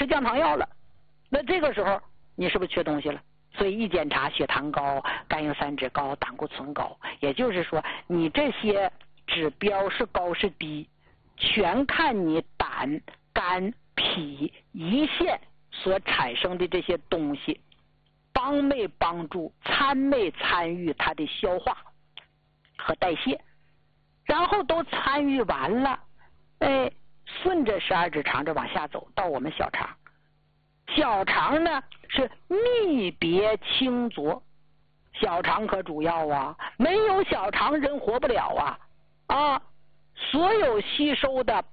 吃降糖药了，那这个时候你是不是缺东西了？所以一检查血糖高、甘油三酯高、胆固醇高，也就是说你这些指标是高是低，全看你胆、肝、脾、胰腺所产生的这些东西帮没帮助、参没参与它的消化和代谢，然后都参与完了，顺着十二指肠这往下走到我们小肠。小肠呢是泌别清浊，小肠可主要啊，没有小肠人活不了啊！所有吸收的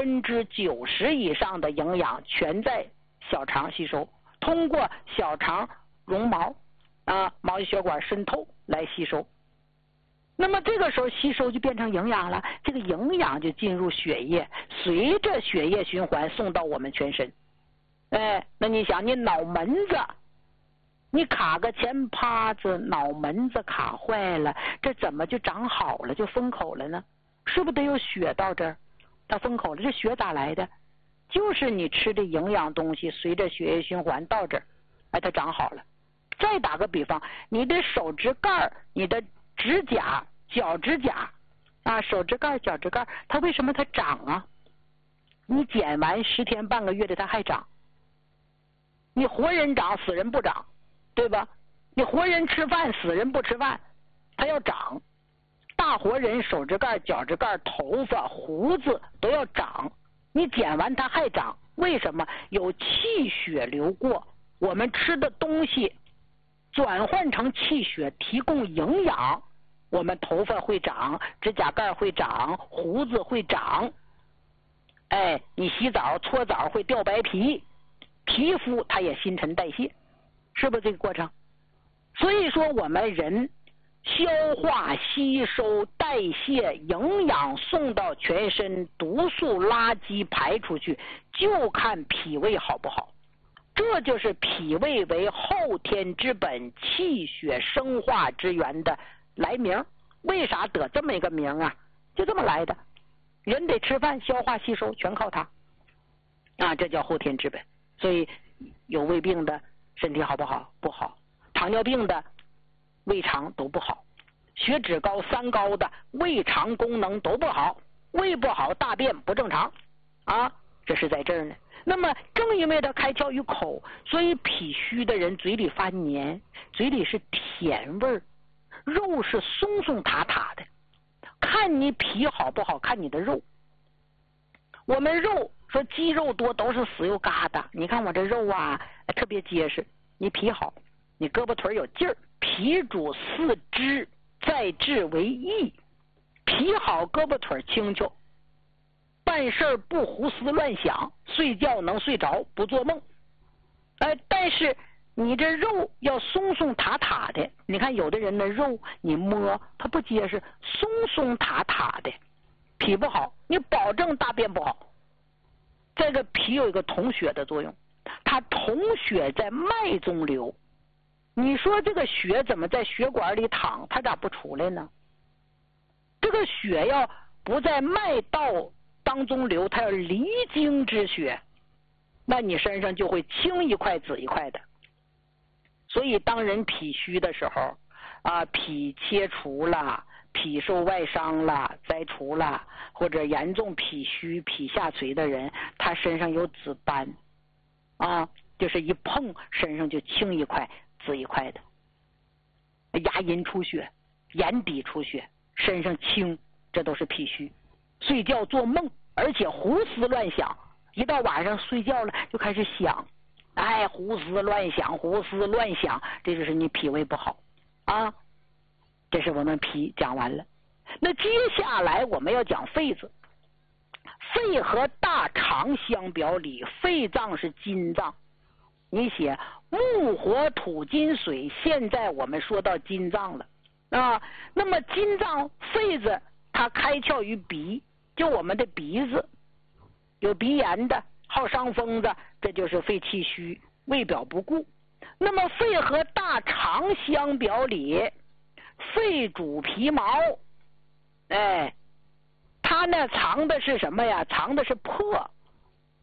90%以上的营养全在小肠吸收，通过小肠绒毛毛细血管渗透来吸收。那么这个时候吸收就变成营养了，这个营养就进入血液，随着血液循环送到我们全身。那你想，你脑门子你卡个前趴子，脑门子卡坏了，这怎么就长好了，就封口了呢？是不是得有血到这儿，它封口了？这血咋来的？就是你吃的营养东西随着血液循环到这儿，它长好了。再打个比方，你的手指盖、你的指甲、脚指甲手指盖、脚趾盖，它为什么它长啊？你剪完10天半个月的它还长。你活人长，死人不长，对吧？你活人吃饭，死人不吃饭，它要长。大活人手指盖、脚趾盖、头发、胡子都要长，你剪完它还长，为什么？有气血流过，我们吃的东西转换成气血，提供营养，我们头发会长，指甲盖会长，胡子会长。你洗澡搓澡会掉白皮，皮肤它也新陈代谢，是不是这个过程？所以说我们人消化、吸收、代谢、营养送到全身，毒素垃圾排出去，就看脾胃好不好。这就是脾胃为后天之本、气血生化之源的来名。为啥得这么一个名啊？就这么来的。人得吃饭、消化、吸收，全靠它这叫后天之本。所以有胃病的身体好不好？不好。糖尿病的胃肠都不好，血脂高、三高的胃肠功能都不好，胃不好，大便不正常这是在这儿呢。那么正因为它开窍于口，所以脾虚的人嘴里发黏，嘴里是甜味儿，肉是松松塌塌的。看你脾好不好，看你的肉。我们肉说肌肉多都是死又疙瘩，你看我这肉特别结实。你脾好，你胳膊腿有劲儿。脾主四肢，在志为义。脾好，胳膊腿轻巧，办事不胡思乱想，睡觉能睡着，不做梦。但是你这肉要松松塌塌的，你看有的人的肉你摸它不结实，松松塌塌的。脾不好，你保证大便不好。这个脾有一个统血的作用，它统血在脉中流。你说这个血怎么在血管里淌，它咋不出来呢？这个血要不在脉道当中流，它要离经之血，那你身上就会青一块紫一块的。所以当人脾虚的时候脾切除了，脾受外伤了、摘除了，或者严重脾虚、脾下垂的人，他身上有紫斑就是一碰身上就青一块紫一块的。牙龈出血、眼底出血、身上青，这都是脾虚。睡觉做梦，而且胡思乱想，一到晚上睡觉了就开始想，胡思乱想，胡思乱想，这就是你脾胃不好这是我们脾讲完了。那接下来我们要讲肺子。肺和大肠相表里，肺脏是金脏。你写木火土金水，现在我们说到金脏了那么金脏肺子它开窍于鼻，就我们的鼻子，有鼻炎的、好伤风的，这就是肺气虚、胃表不顾。那么肺和大肠相表里，肺主皮毛，它呢藏的是什么呀？藏的是魄。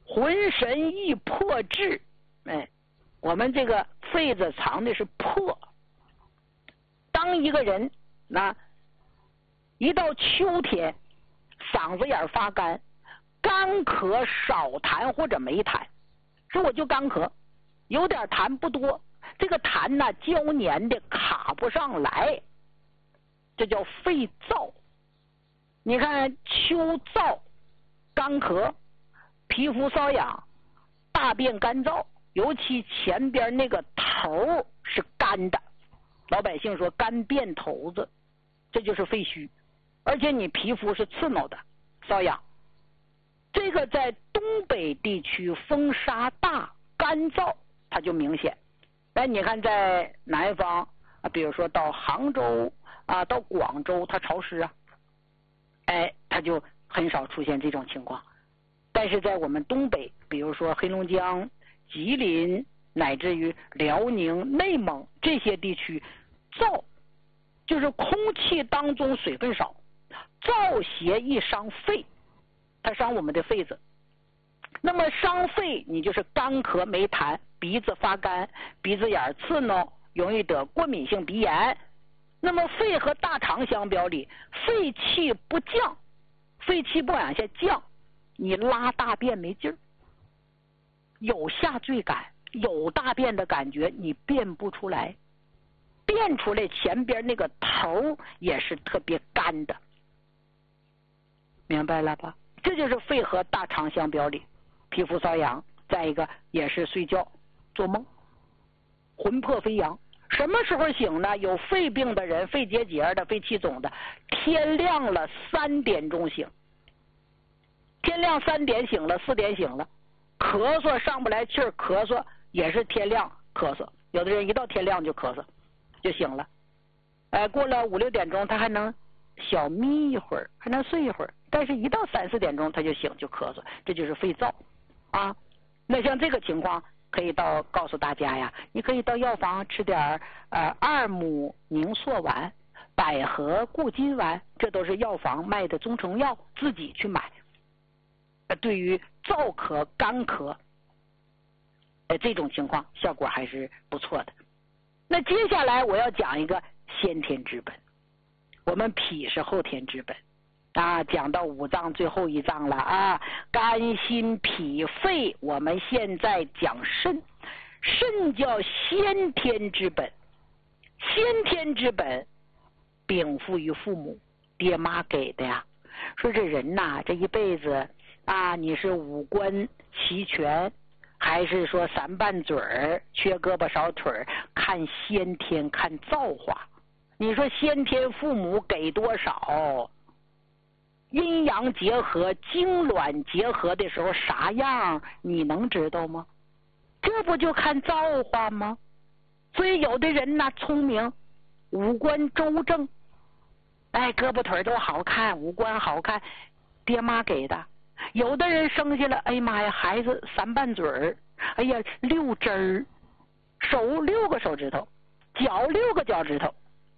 浑神易魄志。我们这个肺子藏的是魄。当一个人一到秋天，嗓子眼发干，干咳少痰或者没痰，说我就干咳，有点痰不多，这个痰胶黏的卡不上来，这叫肺燥。你看秋燥，干咳，皮肤瘙痒，大便干燥，尤其前边那个头是干的，老百姓说干便头子，这就是肺虚，而且你皮肤是刺挠的，瘙痒。这个在东北地区风沙大干燥，它就明显。你看在南方比如说到杭州到广州，它潮湿它就很少出现这种情况。但是在我们东北，比如说黑龙江、吉林乃至于辽宁、内蒙这些地区，燥就是空气当中水分少，燥邪易伤肺，它伤我们的肺子。那么伤肺，你就是干咳没痰，鼻子发干，鼻子眼刺挠，容易得过敏性鼻炎。那么肺和大肠相表里，肺气不降，肺气不往下降，你拉大便没劲儿，有下坠感，有大便的感觉，你便不出来，便出来前边那个头也是特别干的，明白了吧？这就是肺和大肠相表里，皮肤瘙痒，再一个也是睡觉做梦，魂魄飞扬。什么时候醒呢？有肺病的人，肺结节的，肺气肿的，天亮了3点钟醒，天亮3点醒了，4点醒了，咳嗽上不来气儿，咳嗽也是天亮咳嗽，有的人一到天亮就咳嗽就醒了，过了5、6点钟他还能小眯一会儿，还能睡一会儿，但是一到3、4点钟他就醒就咳嗽，这就是肺燥那像这个情况可以告诉大家呀，你可以到药房吃点2母宁朔丸、百合固金丸，这都是药房卖的中成药，自己去买。对于燥咳干咳这种情况效果还是不错的。那接下来我要讲一个先天之本，我们脾是后天之本讲到5脏最后一脏了肝心脾肺，我们现在讲肾。肾叫先天之本，先天之本禀赋于父母，爹妈给的呀。说这人这一辈子你是五官齐全，还是说3瓣嘴儿缺胳膊少腿儿，看先天看造化。你说先天父母给多少，阴阳结合精卵结合的时候啥样你能知道吗？这不就看造化吗？所以有的人聪明，五官周正，胳膊腿都好看，五官好看，爹妈给的。有的人生下来，哎妈呀，孩子3瓣嘴儿，哎呀6指儿，手6个手指头，脚6个脚趾头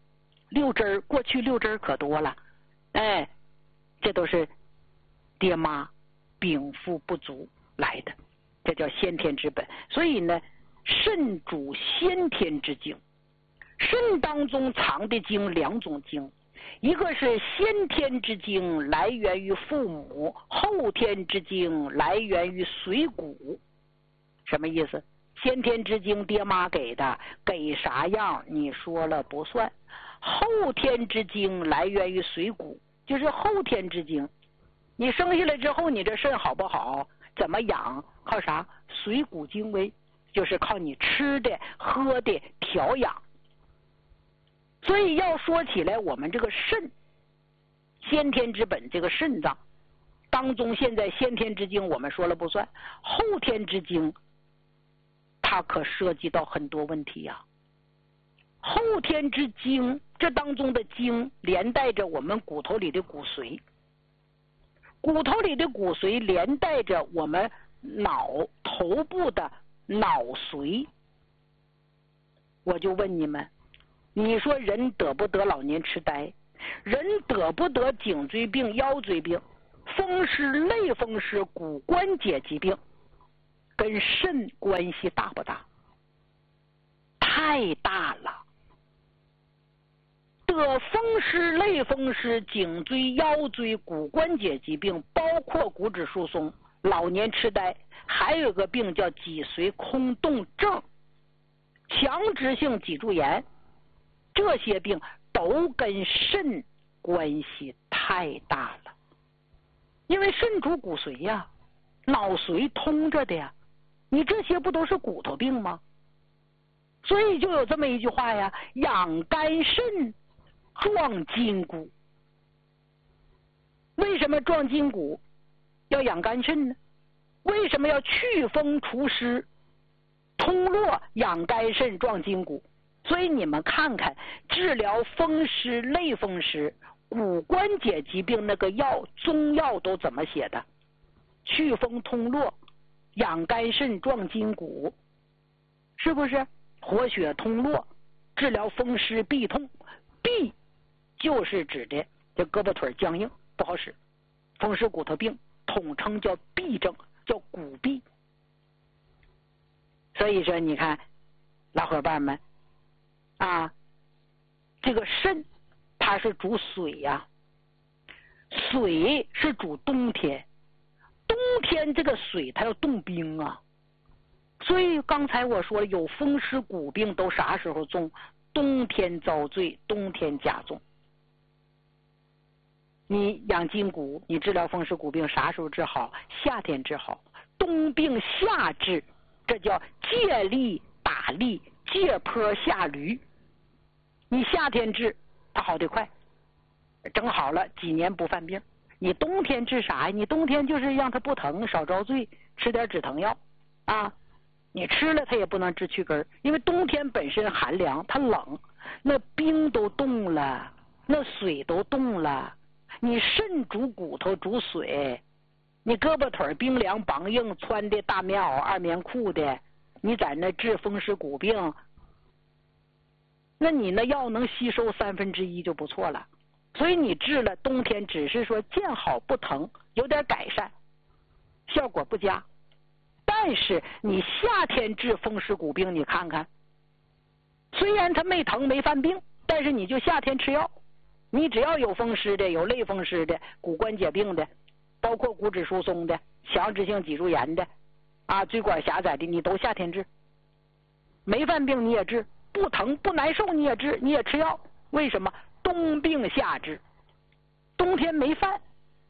，6指儿，过去6指儿可多了，这都是爹妈禀赋不足来的，这叫先天之本。所以呢，肾主先天之精，肾当中藏的精2种精，一个是先天之精来源于父母，后天之精来源于水谷。什么意思？先天之精爹妈给的，给啥样你说了不算。后天之精来源于水谷，就是后天之精。你生下来之后，你这肾好不好，怎么养，靠啥？水谷精微，就是靠你吃的喝的调养。所以要说起来，我们这个肾先天之本，这个肾脏当中，现在先天之精我们说了不算，后天之精它可涉及到很多问题呀。后天之精，这当中的精连带着我们骨头里的骨髓，骨头里的骨髓连带着我们头部的脑髓。我就问你们，你说人得不得老年痴呆？人得不得颈椎病、腰椎病、风湿、类风湿、骨关节疾病？ 跟肾关系大不大？太大了。得风湿、类风湿、颈椎、腰椎、骨关节疾病，包括骨质疏松、老年痴呆，还有个病叫脊髓空洞症、强直性脊柱炎，这些病都跟肾关系太大了。因为肾主骨髓呀，脑髓通着的呀，你这些不都是骨头病吗？所以就有这么一句话呀，养肝肾壮筋骨。为什么壮筋骨要养肝肾呢？为什么要祛风除湿、通络养肝肾壮筋骨？所以你们看看，治疗风湿、类风湿、骨关节疾病那个药，中药都怎么写的？祛风通络、养肝肾壮筋骨，是不是？活血通络，治疗风湿痹痛。痹就是指的这胳膊腿僵硬不好使，风湿骨头病统称叫痹症，叫骨痹。所以说你看老伙伴们啊，这个肾它是主水呀，水是主冬天，冬天这个水它要冻冰啊。所以刚才我说有风湿骨病都啥时候重？冬天遭罪，冬天加重。你养筋骨，你治疗风湿骨病啥时候治好？夏天治好。冬病夏治，这叫借力打力，借坡下驴。你夏天治它好得快，整好了几年不犯病。你冬天治啥呀？你冬天就是让它不疼，少遭罪，吃点止疼药啊。你吃了它也不能治躯根，因为冬天本身寒凉，它冷，那冰都冻了，那水都冻了。你肾主骨头主水，你胳膊腿冰凉梆硬，穿的大棉袄二棉裤的，你在那治风湿骨病，那你那药能吸收1/3就不错了。所以你治了冬天只是说见好不疼，有点改善，效果不佳。但是你夏天治风湿骨病，你看看，虽然它没疼没犯病，但是你就夏天吃药，你只要有风湿的、有类风湿的、骨关节病的，包括骨质疏松的、强直性脊柱炎的啊、椎管狭窄的，你都夏天治。没犯病你也治，不疼不难受你也治，你也吃药。为什么？冬病夏治，冬天没犯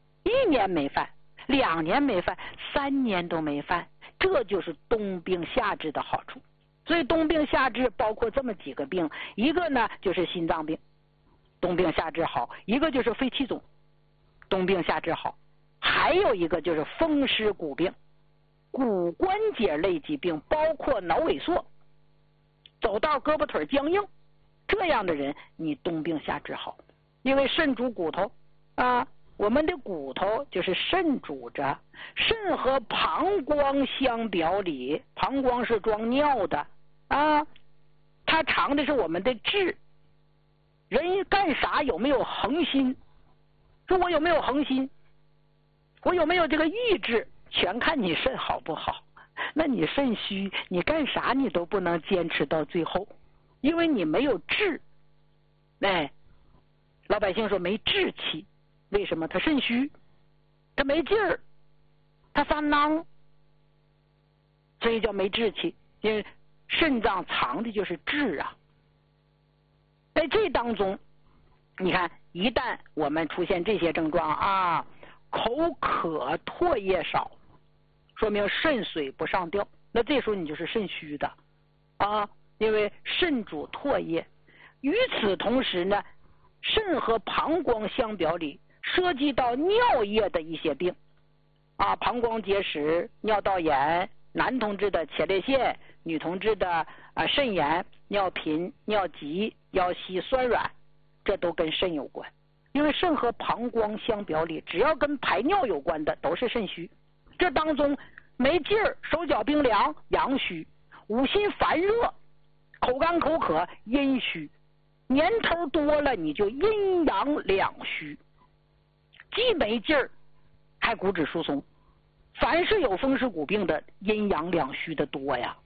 ，1年没犯，2年没犯，3年都没犯，这就是冬病夏治的好处。所以冬病夏治包括这么几个病，一个呢就是心脏病，冬病夏治好；一个就是肺气肿，冬病夏治好；还有一个就是风湿骨病，骨关节类疾病，包括脑萎缩、走道胳膊腿僵硬，这样的人你冬病夏治好。因为肾主骨头啊，我们的骨头就是肾主着，肾和膀胱相表里，膀胱是装尿的啊，它藏的是我们的志。人干啥有没有恒心？说我有没有恒心？我有没有这个意志？全看你肾好不好。那你肾虚，你干啥你都不能坚持到最后，因为你没有志。哎，老百姓说没志气，为什么？他肾虚，他没劲儿，他发囊，所以叫没志气。因为肾脏藏的就是志啊。在这当中，你看，一旦我们出现这些症状啊，口渴、唾液少，说明肾水不上调，那这时候你就是肾虚的啊，因为肾主唾液。与此同时呢，肾和膀胱相表里，涉及到尿液的一些病啊，膀胱结石、尿道炎，男同志的前列腺，女同志的肾炎、尿频、尿急、腰膝酸软，这都跟肾有关。因为肾和膀胱相表里，只要跟排尿有关的都是肾虚。这当中没劲儿、手脚冰凉，阳虚；五心烦热，口干口渴，阴虚。年头多了，你就阴阳两虚，既没劲儿，还骨质疏松， 凡是有风湿骨病的，阴阳两虚的多呀。